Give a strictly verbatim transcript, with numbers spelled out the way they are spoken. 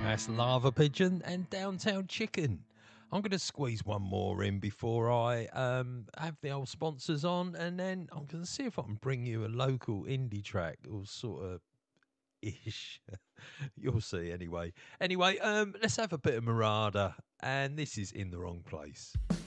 That's Lava Pigeon and Downtown Chicken. I'm going to squeeze one more in before I um, have the old sponsors on, and then I'm going to see if I can bring you a local indie track or sort of ish. You'll see anyway. Anyway, um, let's have a bit of Murada, and this is In the Wrong Place.